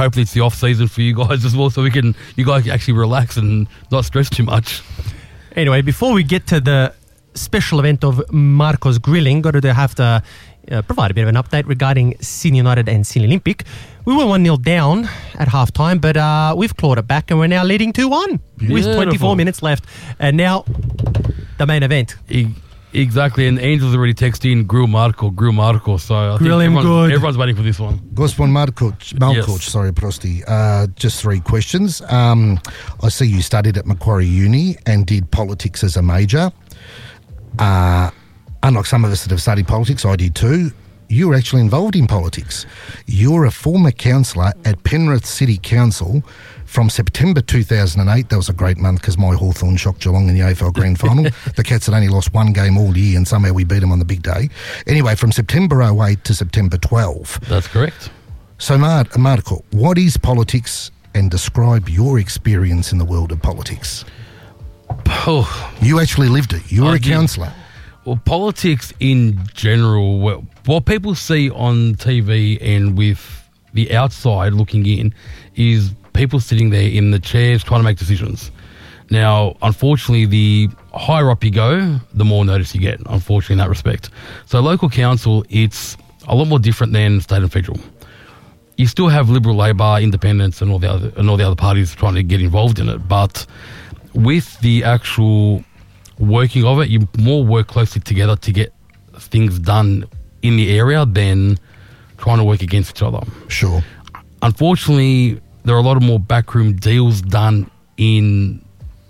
hopefully it's the off season for you guys as well, so you guys can actually relax and not stress too much. Anyway, before we get to the special event of Marco's Grilling, have to provide a bit of an update regarding Sydney United and Sydney Olympic. We were 1-0 down at half-time, but we've clawed it back and we're now leading 2-1 with 24 minutes left. And now, the main event. Exactly, and Angel's already texted in Grill Marco, so I think everyone's waiting for this one. Gospodin Malkoch, sorry, Prosti. Just 3 questions. I see you studied at Macquarie Uni and did politics as a major. Unlike some of us that have studied politics, I did too. You were actually involved in politics. You're a former councillor at Penrith City Council from September 2008. That was a great month because my Hawthorn shocked Geelong in the AFL Grand Final. The Cats had only lost 1 game all year and somehow we beat them on the big day. Anyway, from September 08 to September 12. That's correct. So, Marco, what is politics, and describe your experience in the world of politics? Oh, you actually lived it. You were a councillor. Well, politics in general, what people see on TV and with the outside looking in is people sitting there in the chairs trying to make decisions. Now, unfortunately, the higher up you go, the more notice you get, unfortunately, in that respect. So local council, it's a lot more different than state and federal. You still have Liberal, Labor, Independents and all the other parties trying to get involved in it, but with the actual working of it, you more work closely together to get things done in the area than trying to work against each other. Sure. Unfortunately, there are a lot of more backroom deals done in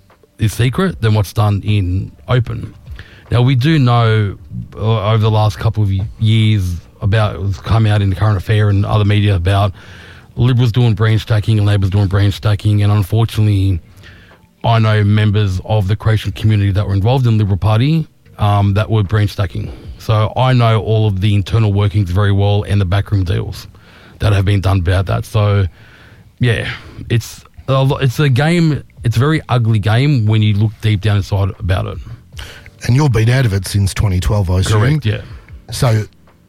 secret than what's done in open. Now, we do know over the last couple of years about, it was come out in the Current Affair and other media about Liberals doing branch stacking and Labor's doing branch stacking, and unfortunately I know members of the Croatian community that were involved in the Liberal Party that were branch stacking. So I know all of the internal workings very well and the backroom deals that have been done about that. So, yeah, it's a game. It's a very ugly game when you look deep down inside about it. And you've been out of it since 2012, I assume. Correct, yeah. So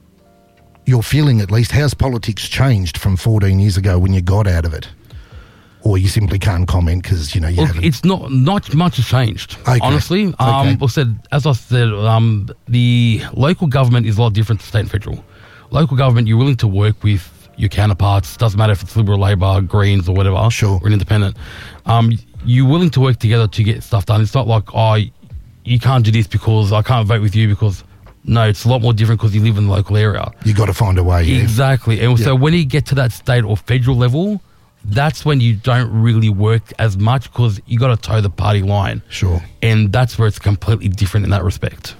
your feeling, at least, how's politics changed from 14 years ago when you got out of it? Or you simply can't comment because, you haven't... It's not much has changed, okay. Honestly. As I said, the local government is a lot different to state and federal. Local government, you're willing to work with your counterparts. Doesn't matter if it's Liberal, Labor, Greens or whatever. Sure. Or an independent. You're willing to work together to get stuff done. It's not like, you can't do this because I can't vote with you because... No, it's a lot more different because you live in the local area. You got to find a way. Yeah. Exactly. And so when you get to that state or federal level... That's when you don't really work as much because you got to toe the party line. Sure. And that's where it's completely different in that respect.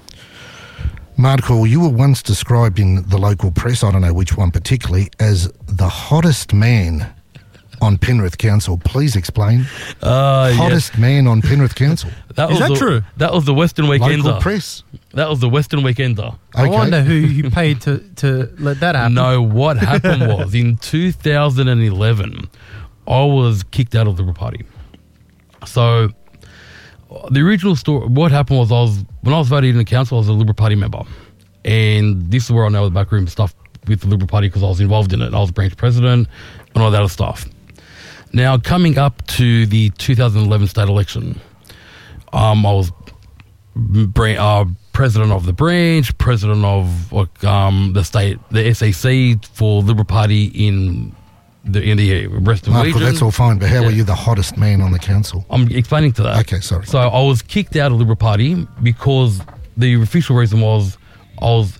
Marco, you were once described in the local press, I don't know which one particularly, as the hottest man on Penrith Council. Please explain. Hottest man on Penrith Council. Is that true? That was the Western Weekender. Local press. That was the Western Weekender. Okay. I wonder who you paid to let that happen. No, what happened was in 2011, I was kicked out of the Liberal Party. So the original story, what happened was when I was voted in the council, I was a Liberal Party member. And this is where I know the backroom stuff with the Liberal Party because I was involved in it. I was branch president and all that other stuff. Now, coming up to the 2011 state election, I was president of the branch, president of the state, the SAC for Liberal Party in the Western region. That's all fine, but how are you the hottest man on the council? I'm explaining to that. Okay, sorry. So I was kicked out of the Liberal Party because the official reason was I was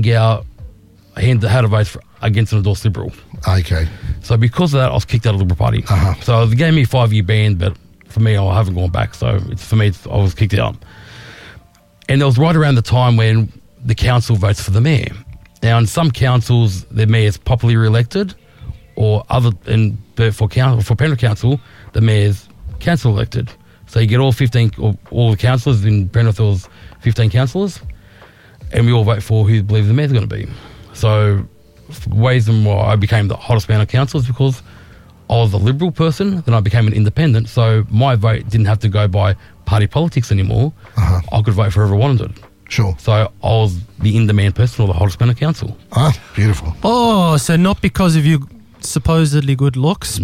had a vote against an endorsed Liberal. Okay. So because of that, I was kicked out of the Liberal Party. Uh-huh. So they gave me a 5-year ban, but for me, I haven't gone back. So I was kicked out. And it was right around the time when the council votes for the mayor. Now, in some councils, the mayor's popularly re-elected, but for Penrith Council, the mayor's council elected. So you get all the councillors in Penrith. There was 15 councillors, and we all vote for who we believe the mayor's going to be. So ways in why I became the hottest man on council is because I was a Liberal person, then I became an independent, so my vote didn't have to go by party politics anymore. Uh-huh. I could vote for whoever I wanted. Sure. So I was the in-demand person or the hottest man on council. Ah, beautiful. Oh, so not because of your supposedly good looks,